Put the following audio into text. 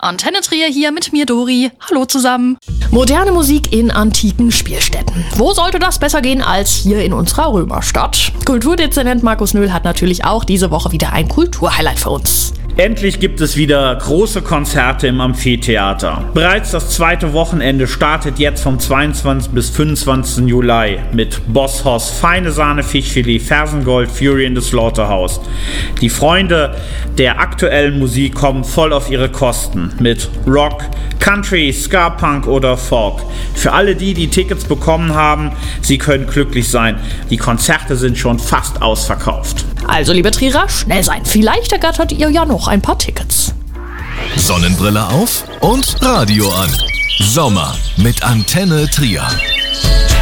Antenne Trier hier mit mir, Dori. Hallo zusammen. Moderne Musik in antiken Spielstätten. Wo sollte das besser gehen als hier in unserer Römerstadt? Kulturdezernent Markus Nöhl hat natürlich auch diese Woche wieder ein Kulturhighlight für uns. Endlich gibt es wieder große Konzerte im Amphitheater. Bereits das zweite Wochenende startet jetzt vom 22. bis 25. Juli mit Boss Hoss, Feine Sahne Fischfilet, Fersengold, Fury in the Slaughterhouse. Die Freunde der aktuellen Musik kommen voll auf ihre Kosten mit Rock, Country, Ska Punk oder Folk. Für alle die Tickets bekommen haben, sie können glücklich sein. Die Konzerte sind schon fast ausverkauft. Also, liebe Trierer, schnell sein. Vielleicht ergattert ihr ja noch ein paar Tickets. Sonnenbrille auf und Radio an. Sommer mit Antenne Trier.